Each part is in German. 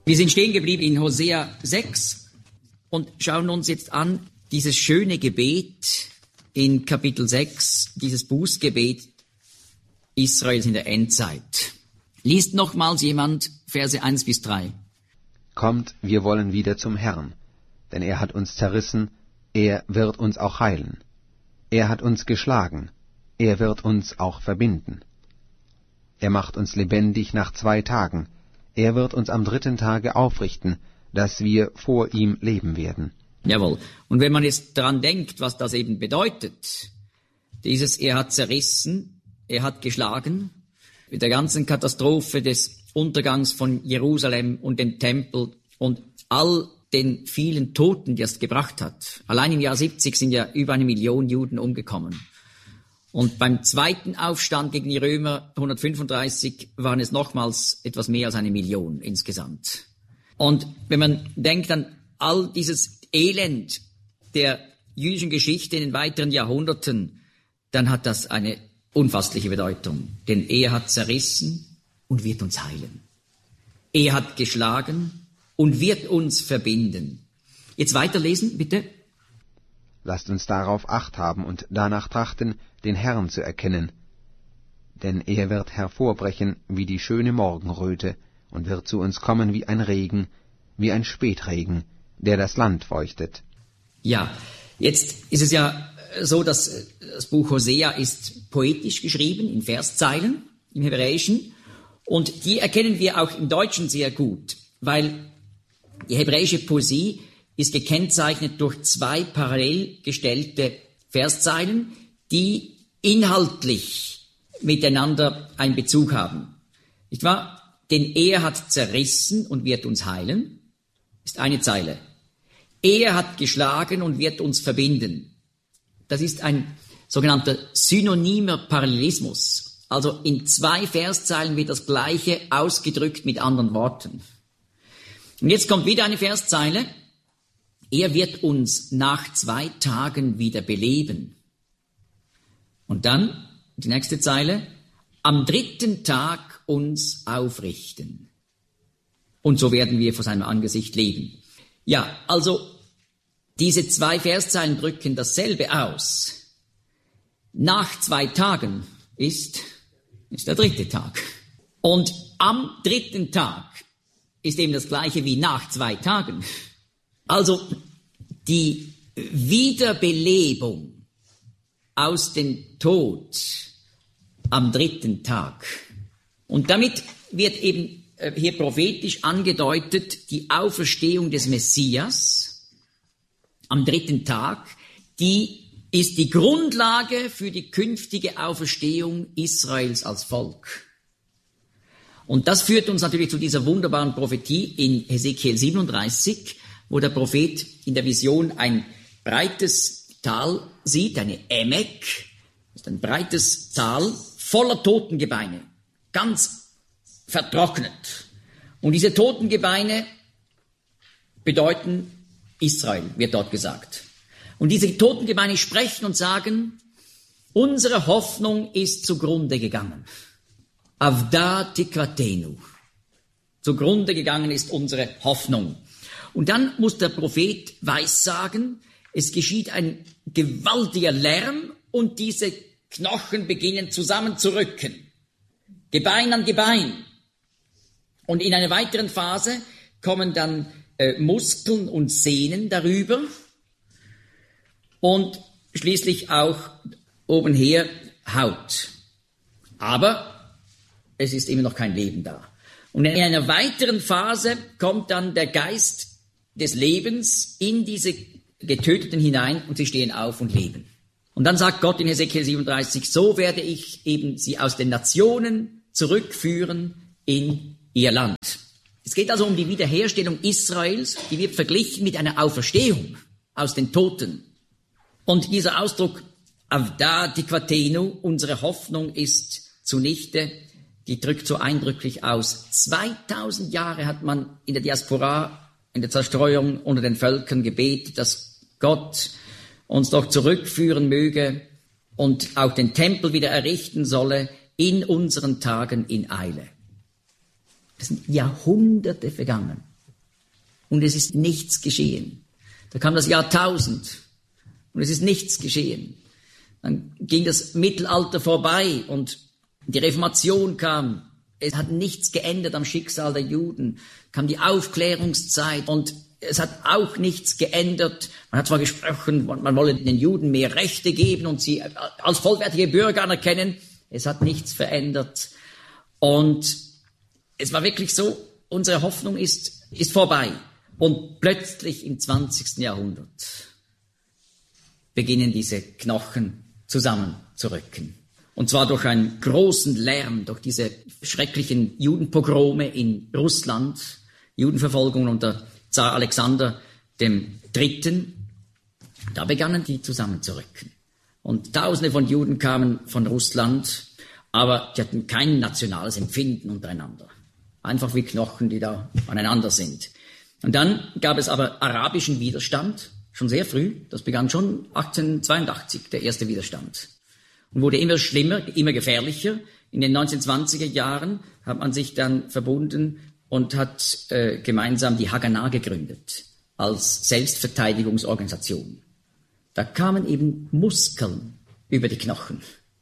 Wir sind stehen geblieben in Hosea 6 und schauen uns jetzt an dieses schöne Gebet in Kapitel 6, dieses Bußgebet Israels in der Endzeit. Liest nochmals jemand Verse 1 bis 3. Kommt, wir wollen wieder zum Herrn, denn er hat uns zerrissen, er wird uns auch heilen. Er hat uns geschlagen, er wird uns auch verbinden. Er macht uns lebendig nach 2 Tagen, er wird uns am 3. Tage aufrichten, dass wir vor ihm leben werden. Jawohl. Und wenn man jetzt daran denkt, was das eben bedeutet, dieses er hat zerrissen, er hat geschlagen, mit der ganzen Katastrophe des Untergangs von Jerusalem und dem Tempel und all den vielen Toten, die es gebracht hat. Allein im Jahr 70 sind ja über 1 Million Juden umgekommen. Und beim zweiten Aufstand gegen die Römer 135 waren es nochmals etwas mehr als 1 Million insgesamt. Und wenn man denkt an all dieses Elend der jüdischen Geschichte in den weiteren Jahrhunderten, dann hat das eine unfassliche Bedeutung. Denn er hat zerrissen und wird uns heilen. Er hat geschlagen und wird uns verbinden. Jetzt weiterlesen, bitte. Lasst uns darauf Acht haben und danach trachten, den Herrn zu erkennen. Denn er wird hervorbrechen wie die schöne Morgenröte und wird zu uns kommen wie ein Regen, wie ein Spätregen, der das Land feuchtet. Ja, jetzt ist es ja so, dass das Buch Hosea ist poetisch geschrieben, in Verszeilen, im Hebräischen. Und die erkennen wir auch im Deutschen sehr gut, weil die hebräische Poesie ist gekennzeichnet durch 2 parallel gestellte Verszeilen, die inhaltlich miteinander einen Bezug haben. Nicht wahr? Denn er hat zerrissen und wird uns heilen, ist eine Zeile. Er hat geschlagen und wird uns verbinden. Das ist ein sogenannter synonymer Parallelismus. Also in 2 Verszeilen wird das Gleiche ausgedrückt mit anderen Worten. Und jetzt kommt wieder eine Verszeile. Er wird uns nach 2 Tagen wieder beleben. Und dann die nächste Zeile. Am 3. Tag uns aufrichten. Und so werden wir vor seinem Angesicht leben. Ja, also diese 2 Verszeilen drücken dasselbe aus. Nach 2 Tagen ist der 3. Tag. Und am 3. Tag ist eben das Gleiche wie nach 2 Tagen. Also die Wiederbelebung aus dem Tod am 3. Tag. Und damit wird eben hier prophetisch angedeutet die Auferstehung des Messias am 3. Tag, die ist die Grundlage für die künftige Auferstehung Israels als Volk. Und das führt uns natürlich zu dieser wunderbaren Prophetie in Hesekiel 37, wo der Prophet in der Vision ein breites Tal sieht, eine Emek, das ist ein breites Tal voller Totengebeine, ganz vertrocknet. Und diese Totengebeine bedeuten Israel, wird dort gesagt. Und diese Totengebeine sprechen und sagen, unsere Hoffnung ist zugrunde gegangen. Avda tikvatenu. Zugrunde gegangen ist unsere Hoffnung. Und dann muss der Prophet weissagen, es geschieht ein gewaltiger Lärm und diese Knochen beginnen zusammenzurücken. Gebein an Gebein. Und in einer weiteren Phase kommen dann Muskeln und Sehnen darüber und schließlich auch obenher Haut. Aber es ist immer noch kein Leben da. Und in einer weiteren Phase kommt dann der Geist des Lebens in diese Getöteten hinein und sie stehen auf und leben. Und dann sagt Gott in Hesekiel 37, so werde ich eben sie aus den Nationen zurückführen in ihr Land. Es geht also um die Wiederherstellung Israels, die wird verglichen mit einer Auferstehung aus den Toten. Und dieser Ausdruck, Avda tikvatenu, unsere Hoffnung ist zunichte, die drückt so eindrücklich aus. 2000 Jahre hat man in der Diaspora, in der Zerstreuung unter den Völkern gebetet, dass Gott uns doch zurückführen möge und auch den Tempel wieder errichten solle in unseren Tagen in Eile. Das sind Jahrhunderte vergangen. und es ist nichts geschehen. Da kam das Jahr 1000 und es ist nichts geschehen. Dann ging das Mittelalter vorbei und die Reformation kam. Es hat nichts geändert am Schicksal der Juden. Kam die Aufklärungszeit und es hat auch nichts geändert. Man hat zwar gesprochen, man wolle den Juden mehr Rechte geben und sie als vollwertige Bürger anerkennen. Es hat nichts verändert. Und es war wirklich so, unsere Hoffnung ist vorbei. Und plötzlich im 20. Jahrhundert beginnen diese Knochen zusammenzurücken. Und zwar durch einen großen Lärm, durch diese schrecklichen Judenpogrome in Russland, Judenverfolgung unter Zar Alexander III. Da begannen die zusammenzurücken. Und Tausende von Juden kamen von Russland, aber die hatten kein nationales Empfinden untereinander. Einfach wie Knochen, die da aneinander sind. Und dann gab es aber arabischen Widerstand, schon sehr früh. Das begann schon 1882, der erste Widerstand. Und wurde immer schlimmer, immer gefährlicher. In den 1920er Jahren hat man sich dann verbunden und hat gemeinsam die Haganah gegründet, als Selbstverteidigungsorganisation. Da kamen eben Muskeln über die Knochen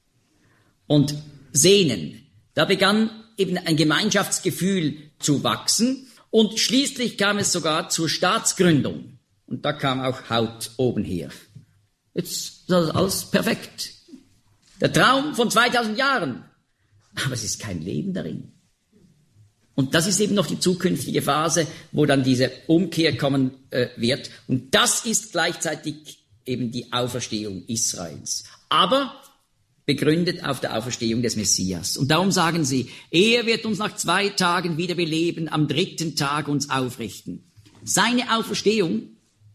und Sehnen. Da begann eben ein Gemeinschaftsgefühl zu wachsen und schließlich kam es sogar zur Staatsgründung. Und da kam auch Haut oben her. Jetzt ist das alles perfekt. Der Traum von 2000 Jahren. Aber es ist kein Leben darin. Und das ist eben noch die zukünftige Phase, wo dann diese Umkehr kommen wird. Und das ist gleichzeitig eben die Auferstehung Israels. Aber begründet auf der Auferstehung des Messias. Und darum sagen sie, er wird uns nach 2 Tagen wieder beleben, am 3. Tag uns aufrichten. Seine Auferstehung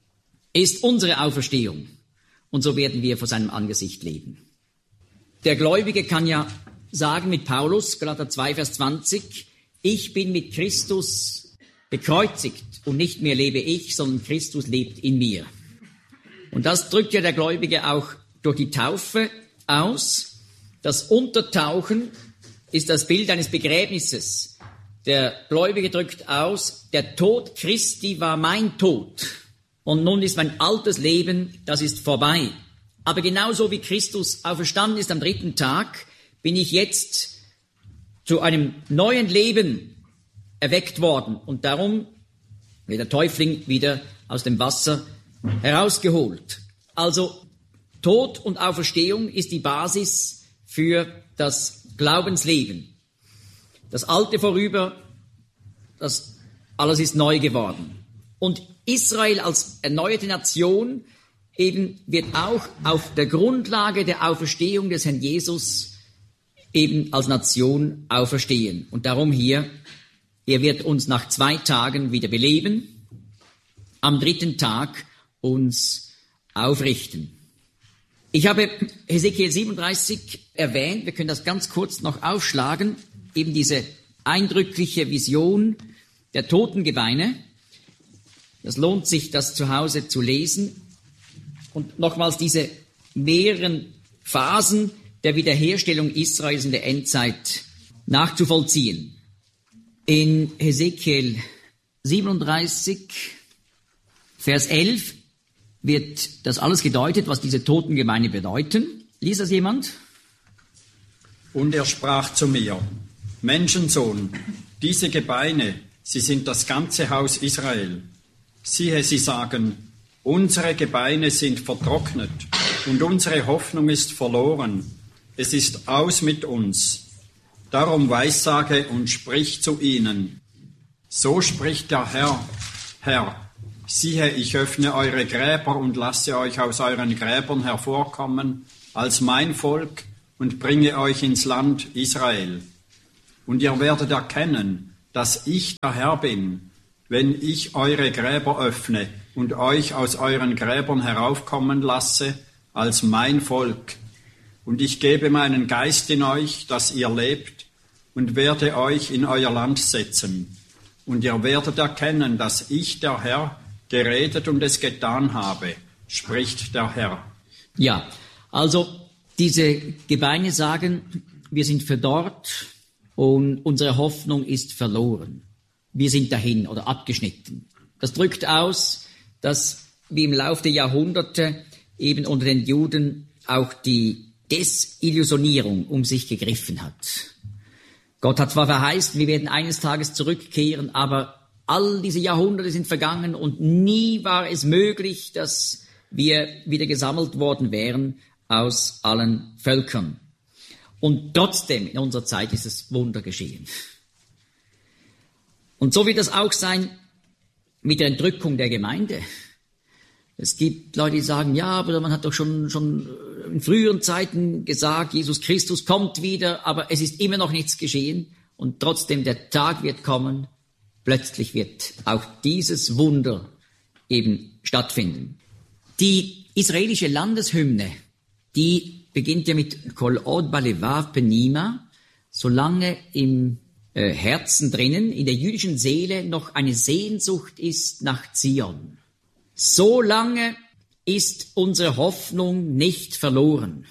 ist unsere Auferstehung. Und so werden wir vor seinem Angesicht leben. Der Gläubige kann ja sagen mit Paulus, Galater 2, Vers 20, ich bin mit Christus bekreuzigt und nicht mehr lebe ich, sondern Christus lebt in mir. Und das drückt ja der Gläubige auch durch die Taufe aus. Das Untertauchen ist das Bild eines Begräbnisses. Der Gläubige drückt aus, der Tod Christi war mein Tod. Und nun ist mein altes Leben, das ist vorbei. Aber genauso wie Christus auferstanden ist am 3. Tag, bin ich jetzt zu einem neuen Leben erweckt worden. Und darum wird der Täufling wieder aus dem Wasser herausgeholt. Also Tod und Auferstehung ist die Basis für das Glaubensleben. Das Alte vorüber, das alles ist neu geworden. Und Israel als erneuerte Nation eben wird auch auf der Grundlage der Auferstehung des Herrn Jesus eben als Nation auferstehen. Und darum hier, er wird uns nach 2 Tagen wieder beleben, am 3. Tag uns aufrichten. Ich habe Hesekiel 37 erwähnt, wir können das ganz kurz noch aufschlagen, eben diese eindrückliche Vision der Totengebeine. Das lohnt sich, das zu Hause zu lesen. Und nochmals diese mehreren Phasen der Wiederherstellung Israels in der Endzeit nachzuvollziehen. In Hesekiel 37, Vers 11 wird das alles gedeutet, was diese Totengemeinde bedeuten. Liest das jemand? Und er sprach zu mir, Menschensohn, diese Gebeine, sie sind das ganze Haus Israel. Siehe, sie sagen, unsere Gebeine sind vertrocknet und unsere Hoffnung ist verloren. Es ist aus mit uns. Darum weissage und sprich zu ihnen. So spricht der Herr, Herr, siehe, ich öffne eure Gräber und lasse euch aus euren Gräbern hervorkommen als mein Volk und bringe euch ins Land Israel. Und ihr werdet erkennen, dass ich der Herr bin, wenn ich eure Gräber öffne und euch aus euren Gräbern heraufkommen lasse als mein Volk. Und ich gebe meinen Geist in euch, dass ihr lebt, und werde euch in euer Land setzen. Und ihr werdet erkennen, dass ich, der Herr, geredet und es getan habe, spricht der Herr. Ja, also diese Gebeine sagen, wir sind verdorrt und unsere Hoffnung ist verloren. Wir sind dahin oder abgeschnitten. Das drückt aus, dass wie im Laufe der Jahrhunderte eben unter den Juden auch die Desillusionierung um sich gegriffen hat. Gott hat zwar verheißen, wir werden eines Tages zurückkehren, aber all diese Jahrhunderte sind vergangen und nie war es möglich, dass wir wieder gesammelt worden wären aus allen Völkern. Und trotzdem in unserer Zeit ist das Wunder geschehen. Und so wird das auch sein mit der Entrückung der Gemeinde. Es gibt Leute, die sagen, ja, aber man hat doch schon in früheren Zeiten gesagt, Jesus Christus kommt wieder, aber es ist immer noch nichts geschehen. Und trotzdem, der Tag wird kommen, plötzlich wird auch dieses Wunder eben stattfinden. Die israelische Landeshymne, die beginnt ja mit Kol od balevav penima, solange im Herzen drinnen, in der jüdischen Seele noch eine Sehnsucht ist nach Zion. So lange ist unsere Hoffnung nicht verloren.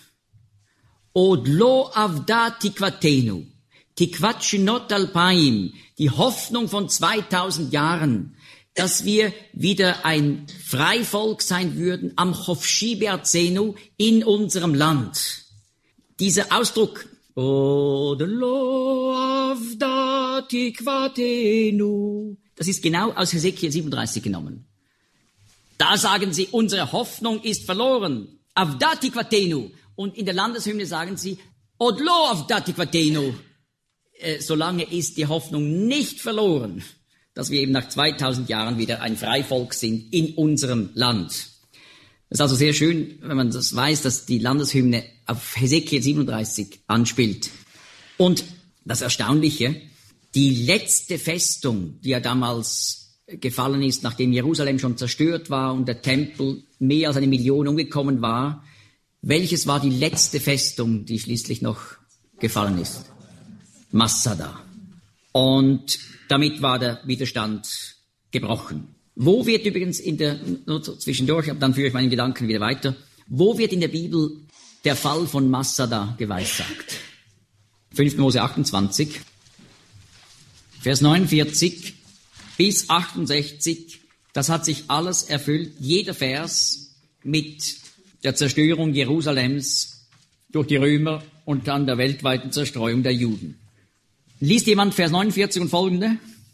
Od lo avda tikvatenu, tikvat shinot alpaim, die Hoffnung von 2000 Jahren, dass wir wieder ein Freivolk sein würden, am chofshi be'arzenu, in unserem Land. Dieser Ausdruck, Od lo avda tikvatenu, das ist genau aus Hesekiel 37 genommen. Da sagen sie, unsere Hoffnung ist verloren. Avda tikvatenu. Und in der Landeshymne sagen sie, Od lo avda tikvatenu. Solange ist die Hoffnung nicht verloren, dass wir eben nach 2000 Jahren wieder ein Freivolk sind in unserem Land. Es ist also sehr schön, wenn man das weiß, dass die Landeshymne auf Hesekiel 37 anspielt. Und das Erstaunliche, die letzte Festung, die ja damals gefallen ist, nachdem Jerusalem schon zerstört war und der Tempel mehr als 1 Million umgekommen war, welches war die letzte Festung, die schließlich noch gefallen ist? Masada. Und damit war der Widerstand gebrochen. Wo wird übrigens nur zwischendurch, dann führe ich meinen Gedanken wieder weiter, wo wird in der Bibel der Fall von Masada geweissagt? 5. Mose 28, Vers 49 bis 68, das hat sich alles erfüllt, jeder Vers mit der Zerstörung Jerusalems durch die Römer und dann der weltweiten Zerstreuung der Juden. Liest jemand Vers 49 und folgende?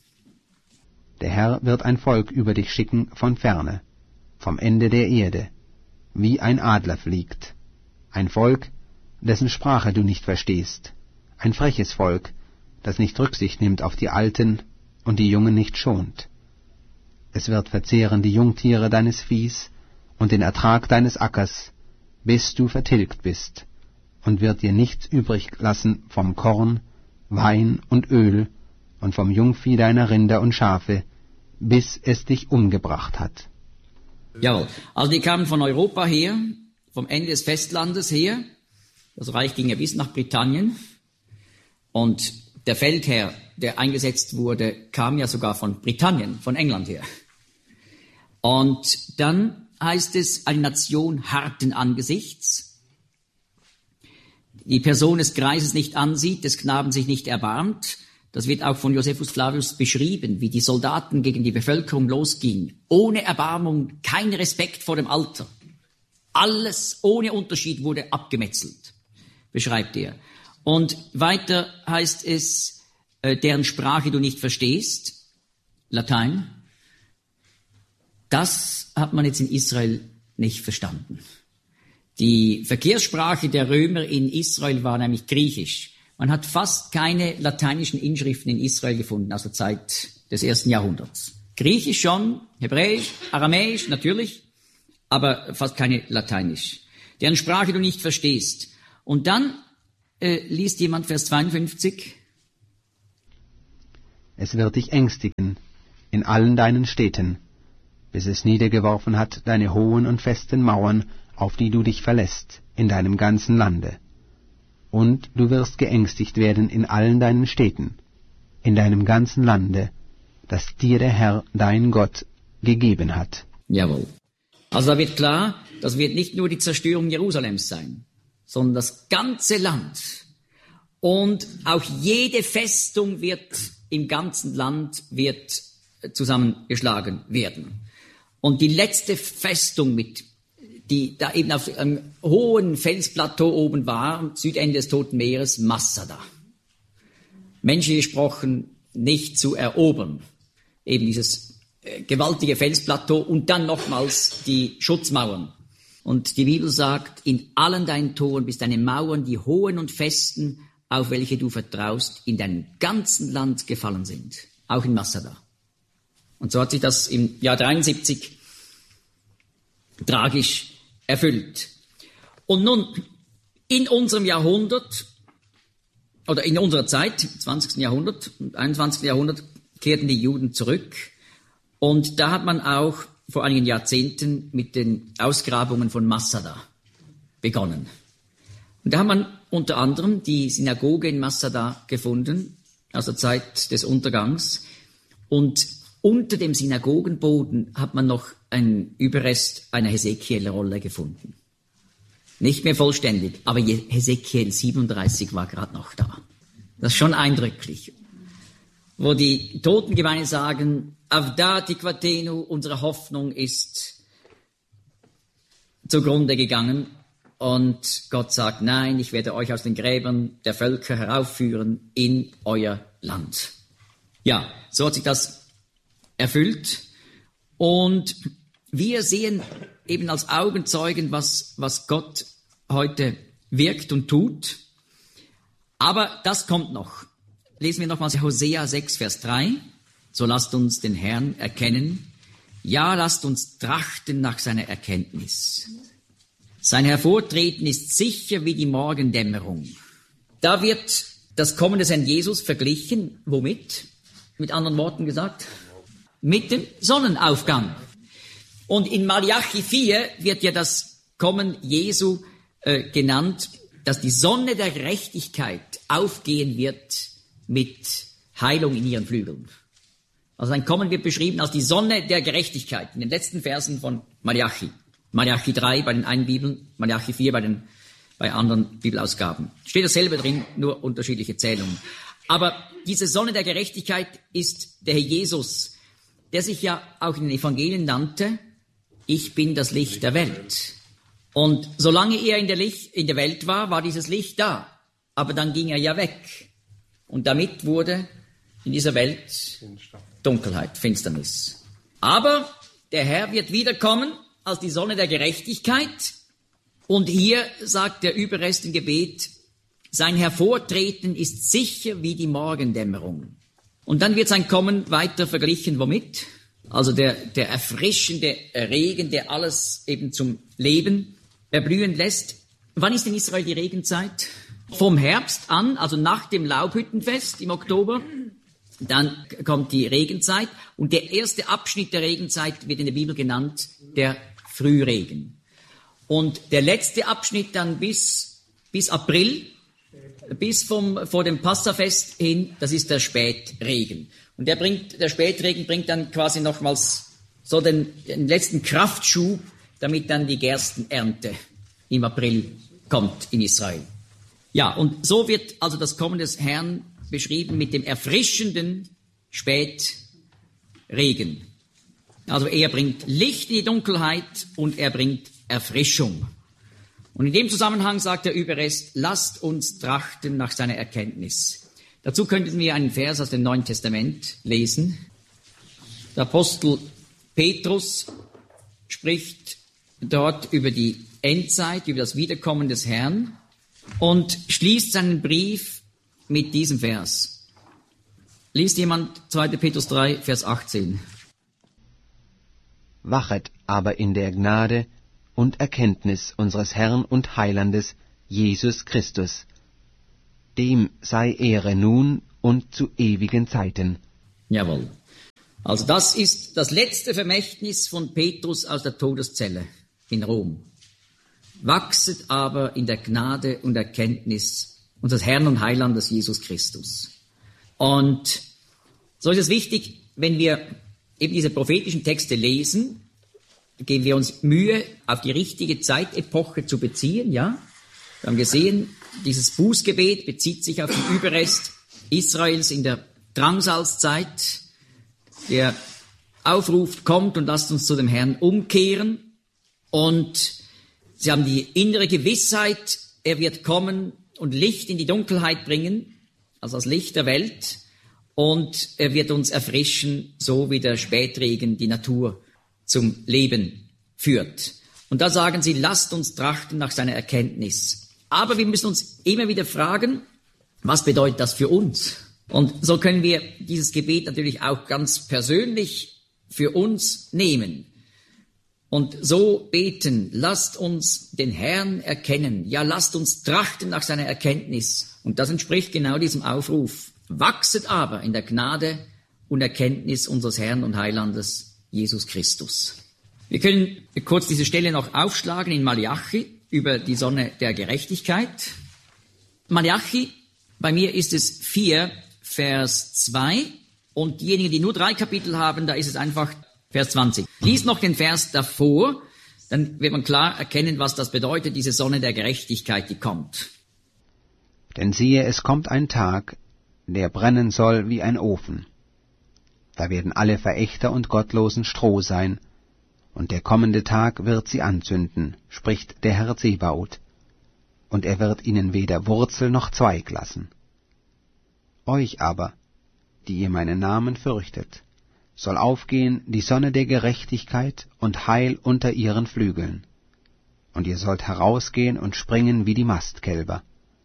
Der Herr wird ein Volk über dich schicken von ferne, vom Ende der Erde, wie ein Adler fliegt. Ein Volk, dessen Sprache du nicht verstehst. Ein freches Volk, das nicht Rücksicht nimmt auf die Alten und die Jungen nicht schont. Es wird verzehren die Jungtiere deines Viehs und den Ertrag deines Ackers, bis du vertilgt bist, und wird dir nichts übrig lassen vom Korn, Wein und Öl und vom Jungvieh deiner Rinder und Schafe, bis es dich umgebracht hat. Jawohl, also die kamen von Europa her, vom Ende des Festlandes her, das Reich ging ja bis nach Britannien, und der Feldherr, der eingesetzt wurde, kam ja sogar von Britannien, von England her. Und dann heißt es, eine Nation harten Angesichts, die Person des Greises nicht ansieht, des Knaben sich nicht erbarmt. Das wird auch von Josephus Flavius beschrieben, wie die Soldaten gegen die Bevölkerung losgingen. Ohne Erbarmung, kein Respekt vor dem Alter. Alles ohne Unterschied wurde abgemetzelt, beschreibt er. Und weiter heißt es, deren Sprache du nicht verstehst, Latein. Das hat man jetzt in Israel nicht verstanden. Die Verkehrssprache der Römer in Israel war nämlich Griechisch. Man hat fast keine lateinischen Inschriften in Israel gefunden aus der Zeit des 1. Jahrhunderts. Griechisch schon, Hebräisch, Aramäisch natürlich, aber fast keine Lateinisch. Deren Sprache du nicht verstehst. Und dann liest jemand Vers 52. Es wird dich ängstigen in allen deinen Städten, bis es niedergeworfen hat deine hohen und festen Mauern, auf die du dich verlässt, in deinem ganzen Lande. Und du wirst geängstigt werden in allen deinen Städten, in deinem ganzen Lande, das dir der Herr, dein Gott, gegeben hat. Jawohl. Also da wird klar, das wird nicht nur die Zerstörung Jerusalems sein, sondern das ganze Land. Und auch jede Festung wird im ganzen Land wird zusammengeschlagen werden. Und die letzte Festung, die da eben auf einem hohen Felsplateau oben war, am Südende des Toten Meeres, Massada. Menschlich gesprochen nicht zu erobern. Eben dieses gewaltige Felsplateau und dann nochmals die Schutzmauern. Und die Bibel sagt, in allen deinen Toren bist deine Mauern, die hohen und festen, auf welche du vertraust, in deinem ganzen Land gefallen sind. Auch in Massada. Und so hat sich das im Jahr 73 tragisch erfüllt. Und nun, in unserem Jahrhundert, oder in unserer Zeit, im 20. Jahrhundert und 21. Jahrhundert, kehrten die Juden zurück. Und da hat man auch vor einigen Jahrzehnten mit den Ausgrabungen von Massada begonnen. Und da hat man unter anderem die Synagoge in Massada gefunden, aus der Zeit des Untergangs. Und unter dem Synagogenboden hat man noch einen Überrest einer Hesekiel-Rolle gefunden. Nicht mehr vollständig, aber Hesekiel 37 war gerade noch da. Das ist schon eindrücklich. Wo die Totengemeinde sagen, Avda Tikvatenu, unsere Hoffnung ist zugrunde gegangen. Und Gott sagt, nein, ich werde euch aus den Gräbern der Völker heraufführen in euer Land. Ja, so hat sich das erfüllt. Und wir sehen eben als Augenzeugen, was Gott heute wirkt und tut. Aber das kommt noch. Lesen wir nochmals Hosea 6, Vers 3. So lasst uns den Herrn erkennen. Ja, lasst uns trachten nach seiner Erkenntnis. Sein Hervortreten ist sicher wie die Morgendämmerung. Da wird das Kommen des Herrn Jesus verglichen. Womit? Mit anderen Worten gesagt? Mit dem Sonnenaufgang. Und in Malachi 4 wird ja das Kommen Jesu genannt, dass die Sonne der Gerechtigkeit aufgehen wird mit Heilung in ihren Flügeln. Also sein Kommen wird beschrieben als die Sonne der Gerechtigkeit in den letzten Versen von Malachi. Malachi 3 bei den einen Bibeln, Malachi 4 bei anderen Bibelausgaben. Steht dasselbe drin, nur unterschiedliche Zählungen. Aber diese Sonne der Gerechtigkeit ist der Herr Jesus, der sich ja auch in den Evangelien nannte, ich bin das Licht der Welt. Und solange er in der Welt war, war dieses Licht da. Aber dann ging er ja weg. Und damit wurde in dieser Welt Dunkelheit, Finsternis. Aber der Herr wird wiederkommen als die Sonne der Gerechtigkeit. Und hier sagt der Überrest im Gebet, sein Hervortreten ist sicher wie die Morgendämmerung. Und dann wird sein Kommen weiter verglichen, womit? Also der erfrischende Regen, der alles eben zum Leben erblühen lässt. Wann ist in Israel die Regenzeit? Vom Herbst an, also nach dem Laubhüttenfest im Oktober, dann kommt die Regenzeit. Und der erste Abschnitt der Regenzeit wird in der Bibel genannt der Frühregen. Und der letzte Abschnitt dann bis April, bis vor dem Passafest hin, das ist der Spätregen. Und der Spätregen bringt dann quasi nochmals so den letzten Kraftschub, damit dann die Gerstenernte im April kommt in Israel. Ja, und so wird also das Kommen des Herrn beschrieben mit dem erfrischenden Spätregen. Also er bringt Licht in die Dunkelheit und er bringt Erfrischung. Und in dem Zusammenhang sagt der Überrest, lasst uns trachten nach seiner Erkenntnis. Dazu könnten wir einen Vers aus dem Neuen Testament lesen. Der Apostel Petrus spricht dort über die Endzeit, über das Wiederkommen des Herrn und schließt seinen Brief mit diesem Vers. Liest jemand 2. Petrus 3, Vers 18. Wachet aber in der Gnade und Erkenntnis unseres Herrn und Heilandes Jesus Christus. Dem sei Ehre nun und zu ewigen Zeiten. Jawohl. Also das ist das letzte Vermächtnis von Petrus aus der Todeszelle in Rom. Wachset aber in der Gnade und Erkenntnis unseres Herrn und Heilandes Jesus Christus. Und so ist es wichtig, wenn wir eben diese prophetischen Texte lesen, geben wir uns Mühe, auf die richtige Zeitepoche zu beziehen, ja. Wir haben gesehen, dieses Bußgebet bezieht sich auf den Überrest Israels in der Drangsalzzeit, der aufruft, kommt und lasst uns zu dem Herrn umkehren. Und sie haben die innere Gewissheit, er wird kommen und Licht in die Dunkelheit bringen, also das Licht der Welt. Und er wird uns erfrischen, so wie der Spätregen die Natur zum Leben führt. Und da sagen sie, lasst uns trachten nach seiner Erkenntnis. Aber wir müssen uns immer wieder fragen, was bedeutet das für uns? Und so können wir dieses Gebet natürlich auch ganz persönlich für uns nehmen. Und so beten, lasst uns den Herrn erkennen. Ja, lasst uns trachten nach seiner Erkenntnis. Und das entspricht genau diesem Aufruf. Wachset aber in der Gnade und Erkenntnis unseres Herrn und Heilandes Jesus Christus. Wir können kurz diese Stelle noch aufschlagen in Malachi über die Sonne der Gerechtigkeit. Malachi, bei mir ist es 4, Vers 2. Und diejenigen, die nur 3 Kapitel haben, da ist es einfach Vers 20. Lies noch den Vers davor, dann wird man klar erkennen, was das bedeutet, diese Sonne der Gerechtigkeit, die kommt. Denn siehe, es kommt ein Tag, der brennen soll wie ein Ofen. Da werden alle Verächter und Gottlosen Stroh sein, und der kommende Tag wird sie anzünden, spricht der Herr Zebaoth, und er wird ihnen weder Wurzel noch Zweig lassen. Euch aber, die ihr meinen Namen fürchtet, soll aufgehen die Sonne der Gerechtigkeit und Heil unter ihren Flügeln. Und ihr sollt herausgehen und springen wie die Mastkälber.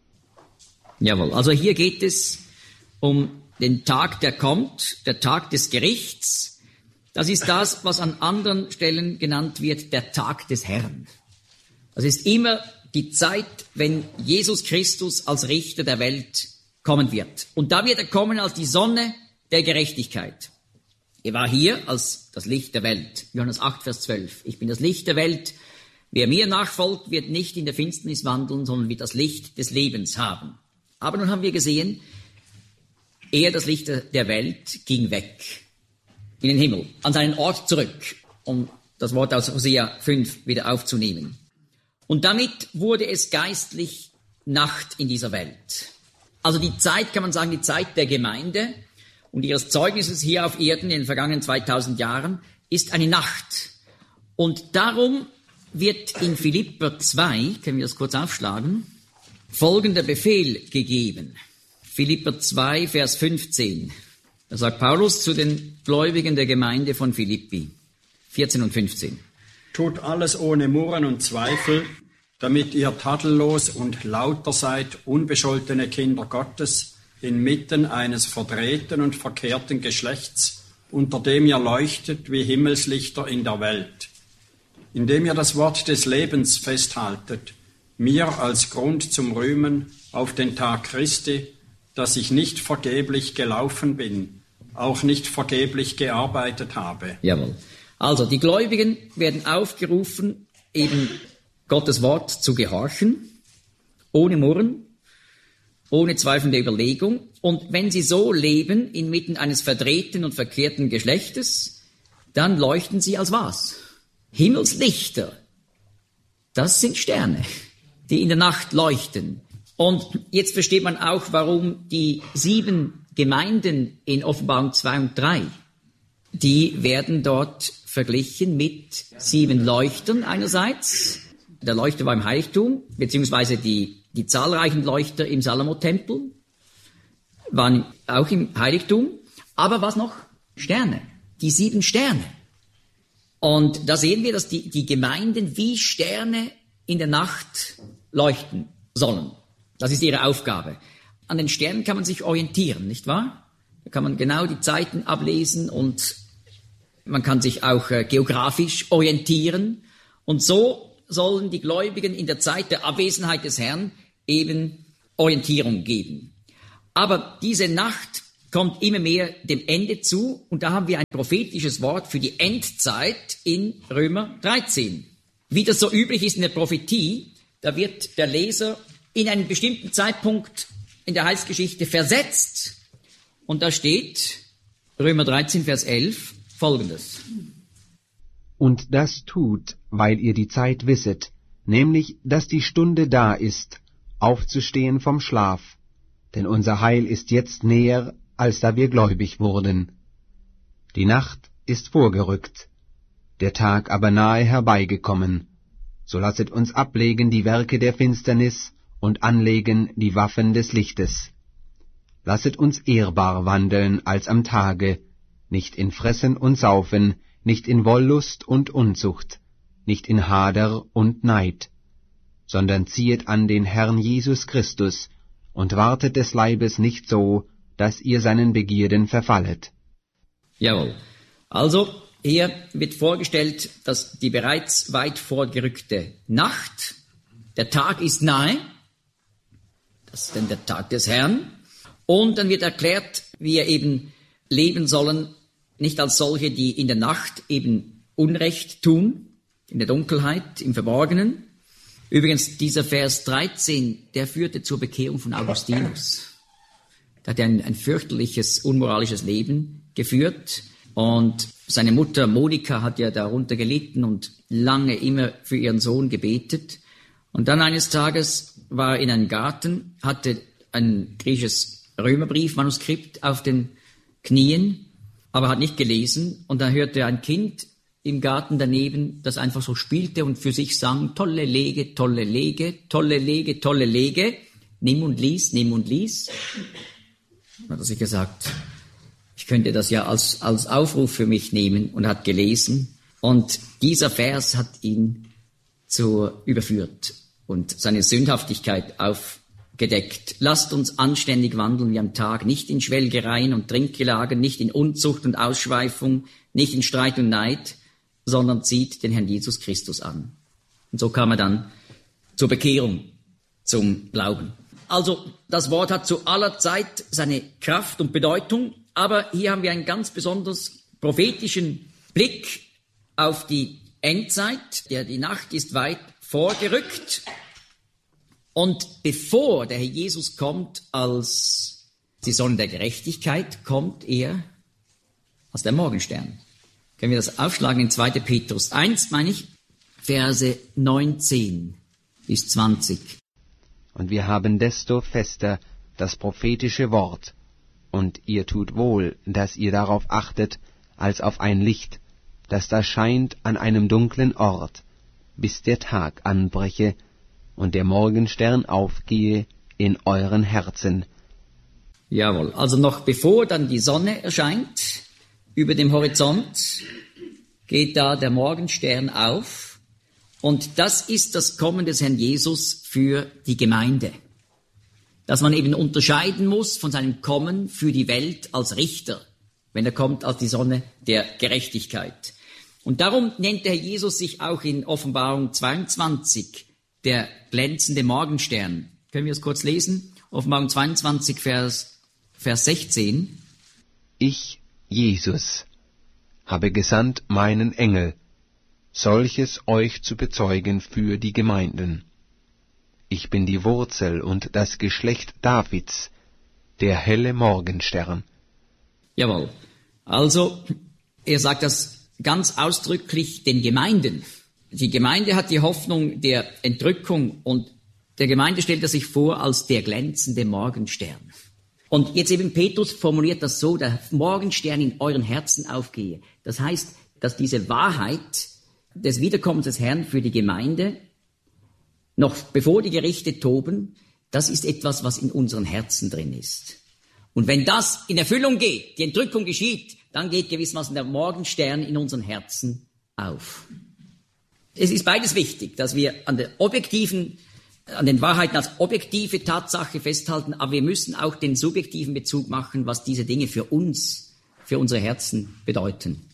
Jawohl, also hier geht es um den Tag, der kommt, der Tag des Gerichts. Das ist das, was an anderen Stellen genannt wird, der Tag des Herrn. Das ist immer die Zeit, wenn Jesus Christus als Richter der Welt kommen wird. Und da wird er kommen als die Sonne der Gerechtigkeit. Er war hier als das Licht der Welt. Johannes 8, Vers 12. Ich bin das Licht der Welt. Wer mir nachfolgt, wird nicht in der Finsternis wandeln, sondern wird das Licht des Lebens haben. Aber nun haben wir gesehen, er, das Licht der Welt, ging weg in den Himmel, an seinen Ort zurück, um das Wort aus Hosea 5 wieder aufzunehmen. Und damit wurde es geistlich Nacht in dieser Welt. Also die Zeit, kann man sagen, die Zeit der Gemeinde und ihres Zeugnisses hier auf Erden in den vergangenen 2000 Jahren ist eine Nacht. Und darum wird in Philipper 2, können wir das kurz aufschlagen, folgender Befehl gegeben. Philipper 2, Vers 15. Da sagt Paulus zu den Gläubigen der Gemeinde von Philippi, 14 und 15. Tut alles ohne Murren und Zweifel, damit ihr tadellos und lauter seid, unbescholtene Kinder Gottes, inmitten eines verdrehten und verkehrten Geschlechts, unter dem ihr leuchtet wie Himmelslichter in der Welt, indem ihr das Wort des Lebens festhaltet, mir als Grund zum Rühmen auf den Tag Christi, dass ich nicht vergeblich gelaufen bin, auch nicht vergeblich gearbeitet habe. Jawohl. Also die Gläubigen werden aufgerufen, eben Gottes Wort zu gehorchen, ohne Murren, ohne zweifelnde Überlegung. Und wenn sie so leben, inmitten eines verdrehten und verkehrten Geschlechtes, dann leuchten sie als was? Himmelslichter. Das sind Sterne, die in der Nacht leuchten. Und jetzt versteht man auch, warum die 7 Gemeinden in Offenbarung 2 und 3, die werden dort verglichen mit 7 Leuchtern einerseits. Der Leuchter war im Heiligtum, beziehungsweise die zahlreichen Leuchter im Salomo-Tempel waren auch im Heiligtum. Aber was noch? Sterne. Die 7 Sterne. Und da sehen wir, dass die Gemeinden wie Sterne in der Nacht leuchten sollen. Das ist ihre Aufgabe. An den Sternen kann man sich orientieren, nicht wahr? Da kann man genau die Zeiten ablesen und man kann sich auch geografisch orientieren. Und so sollen die Gläubigen in der Zeit der Abwesenheit des Herrn eben Orientierung geben. Aber diese Nacht kommt immer mehr dem Ende zu und da haben wir ein prophetisches Wort für die Endzeit in Römer 13. Wie das so üblich ist in der Prophetie, da wird der Leser in einen bestimmten Zeitpunkt in der Heilsgeschichte versetzt. Und da steht, Römer 13, Vers 11, Folgendes. Und das tut, weil ihr die Zeit wisset, nämlich, dass die Stunde da ist, aufzustehen vom Schlaf, denn unser Heil ist jetzt näher, als da wir gläubig wurden. Die Nacht ist vorgerückt, der Tag aber nahe herbeigekommen. So lasset uns ablegen die Werke der Finsternis und anlegen die Waffen des Lichtes. Lasset uns ehrbar wandeln als am Tage, nicht in Fressen und Saufen, nicht in Wollust und Unzucht, nicht in Hader und Neid, sondern ziehet an den Herrn Jesus Christus und wartet des Leibes nicht so, dass ihr seinen Begierden verfallet. Jawohl. Also, hier wird vorgestellt, dass die bereits weit vorgerückte Nacht, der Tag ist nahe, das ist dann der Tag des Herrn, und dann wird erklärt, wie wir eben leben sollen, nicht als solche, die in der Nacht eben Unrecht tun, in der Dunkelheit, im Verborgenen. Übrigens, dieser Vers 13, der führte zur Bekehrung von Augustinus. Der hat ein fürchterliches, unmoralisches Leben geführt und seine Mutter Monika hat ja darunter gelitten und lange immer für ihren Sohn gebetet. Und dann eines Tages war er in einem Garten, hatte ein griechisches Römerbrief-Manuskript auf den Knien, aber hat nicht gelesen. Und da hörte er ein Kind im Garten daneben, das einfach so spielte und für sich sang, tolle Lege, tolle Lege, tolle Lege, tolle Lege, nimm und lies, nimm und lies. Dann hat er sich gesagt, ich könnte das ja als Aufruf für mich nehmen, und hat gelesen. Und dieser Vers hat ihn überführt und seine Sündhaftigkeit aufgedeckt. Lasst uns anständig wandeln wie am Tag, nicht in Schwelgereien und Trinkgelagen, nicht in Unzucht und Ausschweifung, nicht in Streit und Neid, sondern zieht den Herrn Jesus Christus an. Und so kam er dann zur Bekehrung, zum Glauben. Also das Wort hat zu aller Zeit seine Kraft und Bedeutung, aber hier haben wir einen ganz besonders prophetischen Blick auf die Endzeit. Die Nacht ist weit vorgerückt, und bevor der Herr Jesus kommt als die Sonne der Gerechtigkeit, kommt er als der Morgenstern. Können wir das aufschlagen in 2. Petrus 1, meine ich, Verse 19 bis 20. Und wir haben desto fester das prophetische Wort, und ihr tut wohl, dass ihr darauf achtet, als auf ein Licht, das da scheint an einem dunklen Ort, bis der Tag anbreche und der Morgenstern aufgehe in euren Herzen. Jawohl, also noch bevor dann die Sonne erscheint über dem Horizont, geht da der Morgenstern auf, und das ist das Kommen des Herrn Jesus für die Gemeinde. Dass man eben unterscheiden muss von seinem Kommen für die Welt als Richter, wenn er kommt als die Sonne der Gerechtigkeit. Und darum nennt der Herr Jesus sich auch in Offenbarung 22 der glänzende Morgenstern. Können wir es kurz lesen? Offenbarung 22, Vers 16. Ich, Jesus, habe gesandt meinen Engel, solches euch zu bezeugen für die Gemeinden. Ich bin die Wurzel und das Geschlecht Davids, der helle Morgenstern. Jawohl. Also, er sagt das ganz ausdrücklich den Gemeinden. Die Gemeinde hat die Hoffnung der Entrückung, und der Gemeinde stellt er sich vor als der glänzende Morgenstern. Und jetzt eben Petrus formuliert das so, der Morgenstern in euren Herzen aufgehe. Das heißt, dass diese Wahrheit des Wiederkommens des Herrn für die Gemeinde, noch bevor die Gerichte toben, das ist etwas, was in unseren Herzen drin ist. Und wenn das in Erfüllung geht, die Entrückung geschieht, dann geht gewissermaßen der Morgenstern in unseren Herzen auf. Es ist beides wichtig, dass wir an den Wahrheiten als objektive Tatsache festhalten, aber wir müssen auch den subjektiven Bezug machen, was diese Dinge für uns, für unsere Herzen bedeuten.